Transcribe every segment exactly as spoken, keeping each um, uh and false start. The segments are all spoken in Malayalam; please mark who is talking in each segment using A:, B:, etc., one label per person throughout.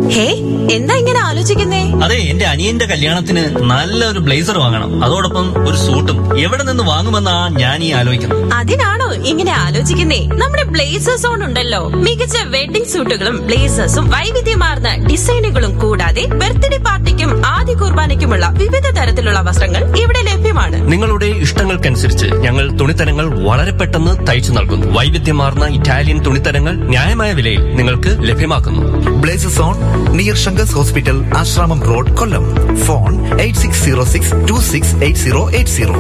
A: ഹേ, എന്താ ഇങ്ങനെ ആലോചിക്കുന്നേ?
B: അതെ, എന്റെ അനിയന്റെ കല്യാണത്തിന് നല്ലൊരു ബ്ലേസർ വാങ്ങണം. അതോടൊപ്പം ഒരു സൂട്ടും. എവിടെ നിന്ന് വാങ്ങുമെന്നാ ഞാൻ ഈ ആലോചിക്കുന്നത്.
A: അതിനാണോ ഇങ്ങനെ ആലോചിക്കുന്നേ? നമ്മുടെ ബ്ലേസേഴ്സ് ഓൺ ഉണ്ടല്ലോ. മികച്ച വെഡിംഗ് സൂട്ടുകളും ബ്ലേസേഴ്സും വൈവിധ്യമാർന്ന ഡിസൈനുകളും കൂടാതെ ബർത്ത്ഡേ പാർട്ടിക്കും ആദ്യ കുർബാനയ്ക്കുമുള്ള വിവിധ തരത്തിലുള്ള വസ്ത്രങ്ങൾ ഇവിടെ ലഭ്യമാണ്.
B: നിങ്ങളുടെ ഇഷ്ടങ്ങൾക്കനുസരിച്ച് ഞങ്ങൾ തുണിത്തരങ്ങൾ വളരെ പെട്ടെന്ന് തയ്ച്ചു നൽകുന്നു. വൈവിധ്യമാർന്ന ഇറ്റാലിയൻ തുണിത്തരങ്ങൾ ന്യായമായ വിലയിൽ നിങ്ങൾക്ക് ലഭ്യമാക്കുന്നു.
C: Blazes on near Sankar's hospital, Asramam road, Kollam. Phone eight six zero six to six eight zero eight zero.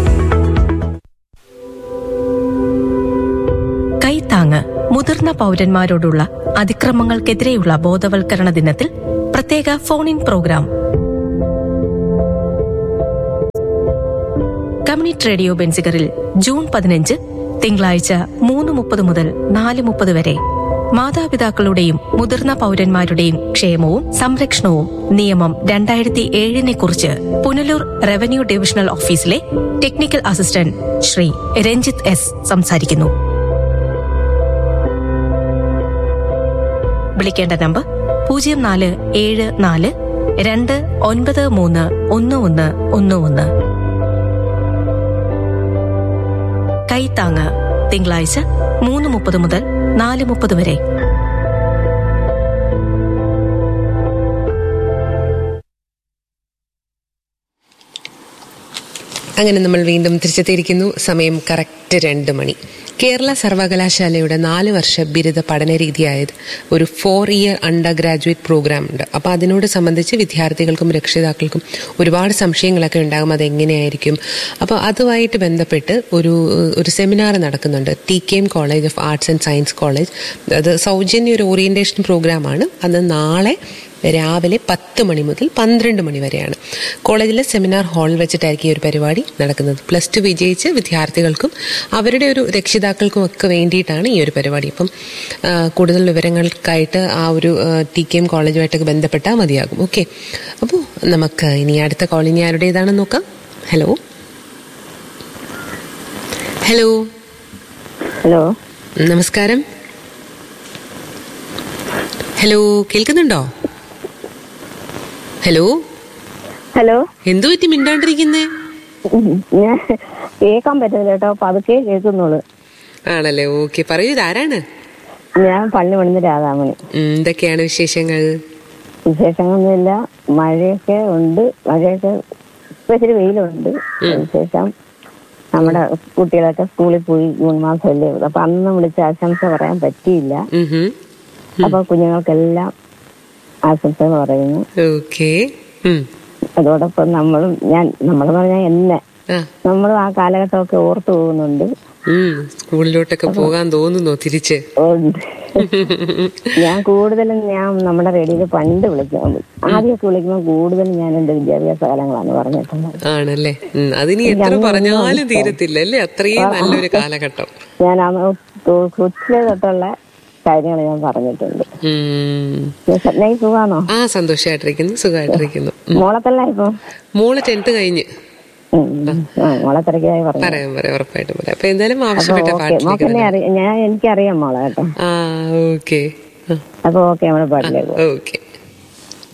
D: കൈത്താങ്ങ് മുതിർന്ന പൗരന്മാരോടുള്ള അതിക്രമങ്ങൾക്കെതിരെയുള്ള ബോധവൽക്കരണ ദിനത്തിൽ പ്രത്യേക phone in programme. Community radio ബെൻസിഗറിൽ June പതിനഞ്ച് തിങ്കളാഴ്ച മൂന്ന് മുപ്പത് മുതൽ നാല് മുപ്പത് വരെ മാതാപിതാക്കളുടെയും മുതിർന്ന പൗരന്മാരുടെയും ക്ഷേമവും സംരക്ഷണവും നിയമം രണ്ടായിരത്തി ഏഴിനെ കുറിച്ച് പുനലൂർ റവന്യൂ ഡിവിഷണൽ ഓഫീസിലെ technical assistant Shri Ranjith S സംസാരിക്കുന്നു. വിളിക്കേണ്ട നമ്പർ പൂജ്യം നാല് ഏഴ് നാല് രണ്ട് ഒൻപത് മൂന്ന് ഒന്ന് ഒന്ന് ഒന്ന് ഒന്ന്. കൈത്താങ്ങ് തിങ്കളാഴ്ച മൂന്ന് മുപ്പത് മുതൽ നാല് മുപ്പത് വരെ.
E: അങ്ങനെ നമ്മൾ വീണ്ടും തിരിച്ചെത്തിയിരിക്കുന്നു. സമയം കറക്റ്റ് രണ്ട് മണി. കേരള സർവകലാശാലയുടെ നാല് വർഷ ബിരുദ പഠന രീതിയായത് ഒരു four year under graduate programme ഉണ്ട്. അപ്പോൾ അതിനോട് സംബന്ധിച്ച് വിദ്യാർത്ഥികൾക്കും രക്ഷിതാക്കൾക്കും ഒരുപാട് സംശയങ്ങളൊക്കെ ഉണ്ടാകും. അതെങ്ങനെയായിരിക്കും? അപ്പോൾ അതുമായിട്ട് ബന്ധപ്പെട്ട് ഒരു ഒരു സെമിനാർ നടക്കുന്നുണ്ട്. T K M college of arts and science college. അത് സൗജന്യ ഒരു ഓറിയന്റേഷൻ പ്രോഗ്രാമാണ്. അത് നാളെ രാവിലെ പത്ത് മണി മുതൽ പന്ത്രണ്ട് മണി വരെയാണ്. കോളേജിലെ സെമിനാർ ഹാളിൽ വെച്ചിട്ടായിരിക്കും ഈ ഒരു പരിപാടി നടക്കുന്നത്. പ്ലസ് ടു വിജയിച്ച് വിദ്യാർത്ഥികൾക്കും അവരുടെ ഒരു രക്ഷിതാക്കൾക്കും ഒക്കെ വേണ്ടിയിട്ടാണ് ഈ ഒരു പരിപാടി. അപ്പം കൂടുതൽ വിവരങ്ങൾക്കായിട്ട് ആ ഒരു ടി കെ എം കോളേജുമായിട്ടൊക്കെ ബന്ധപ്പെട്ടാൽ മതിയാകും. ഓക്കെ, അപ്പോൾ നമുക്ക് ഇനി അടുത്ത കോൾ ഇനി ആരുടേതാണെന്ന് നോക്കാം. ഹലോ ഹലോ
F: ഹലോ
E: നമസ്കാരം. ഹലോ, കേൾക്കുന്നുണ്ടോ? ഹലോ
F: ഹലോ
E: എന്തു പറ്റി മിണ്ടാണ്ടിരിക്കുന്നേ?
F: ഞാൻ കേൾക്കാൻ പറ്റുന്നില്ല കേട്ടോ, പതുക്കെ കേൾക്കുന്നുള്ളു.
E: ആണല്ലേ, ഓക്കെ. പറയൂ, ഇതാരാണ്?
F: ഞാൻ പള്ളി പണിന്ന് രാധാമണി.
E: എന്തൊക്കെയാണ് വിശേഷങ്ങൾ?
F: വിശേഷങ്ങളൊന്നുമില്ല, മഴയൊക്കെ ഉണ്ട്. മഴയൊക്കെ ഇച്ചിരി വെയിലുണ്ട്. വിശേഷം നമ്മുടെ കുട്ടികളൊക്കെ സ്കൂളിൽ പോയി. ജൂൺ മാസമല്ലേ, അപ്പൊ അന്ന് വിളിച്ച് ആശംസ പറയാൻ പറ്റിയില്ല. അപ്പൊ കുഞ്ഞുങ്ങൾക്കെല്ലാം ആശംസകൾ പറയുന്നു.
E: ഓക്കെ.
F: അതോടൊപ്പം നമ്മളും ഞാൻ നമ്മൾ പറഞ്ഞാൽ എന്നെ നമ്മളും ആ കാലഘട്ടമൊക്കെ ഓർത്തു പോകുന്നുണ്ട്.
E: സ്കൂളിലോട്ടൊക്കെ പോകാൻ തോന്നുന്നോ തിരിച്ച്?
F: ഞാൻ കൂടുതലും ഞാൻ നമ്മുടെ റേഡിയോയിൽ പണ്ട് വിളിക്കുന്നത് ആദ്യമൊക്കെ വിളിക്കുമ്പോൾ കൂടുതലും ഞാൻ എന്റെ വിദ്യാഭ്യാസ കാലങ്ങളാണ് പറഞ്ഞിട്ടുള്ളത്.
E: ആണല്ലേ, അതിനി എത്ര പറഞ്ഞാലും തീരത്തില്ല അല്ലേ, അത്രയും നല്ലൊരു കാലഘട്ടം.
F: ഞാൻ കൊച്ചിലെ തൊട്ടുള്ള കാര്യങ്ങൾ ഞാൻ പറഞ്ഞിട്ടുണ്ട്. സുഖാണോ?
E: ആ, സന്തോഷമായിട്ടിരിക്കുന്നു, സുഖമായിട്ടിരിക്കുന്നു.
F: മോളത്തല്ല ഇപ്പൊ?
E: മോള് ടെൻത്ത് കഴിഞ്ഞ്.
F: മോളെ തിരക്കായി
E: പറയാം പറയാം ഉറപ്പായിട്ടും പറയാം. അപ്പൊ എന്തായാലും ആവശ്യപ്പെട്ട
F: ഞാൻ എനിക്കറിയാം മോളെ കേട്ടോ.
E: ആ, ഓക്കെ.
F: അപ്പൊ ഓക്കെ, നമ്മുടെ പാട്ടിലേക്ക്.
E: ഓക്കെ.